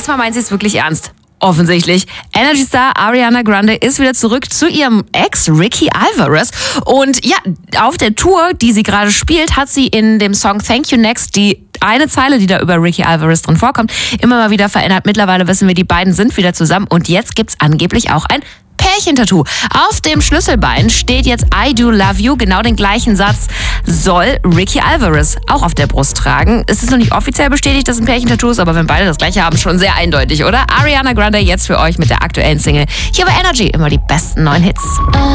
diesmal meint sie es wirklich ernst. Offensichtlich. Energy Star Ariana Grande ist wieder zurück zu ihrem Ex Ricky Alvarez. Und ja, auf der Tour, die sie gerade spielt, hat sie in dem Song Thank You Next die eine Zeile, die da über Ricky Alvarez drin vorkommt, immer mal wieder verändert. Mittlerweile wissen wir, die beiden sind wieder zusammen und jetzt gibt's angeblich auch ein Pärchentattoo. Auf dem Schlüsselbein steht jetzt I do love you. Genau den gleichen Satz soll Ricky Alvarez auch auf der Brust tragen. Es ist noch nicht offiziell bestätigt, dass es ein Pärchentattoo ist, aber wenn beide das gleiche haben, schon sehr eindeutig, oder? Ariana Grande jetzt für euch mit der aktuellen Single. Hier bei Energy immer die besten neuen Hits.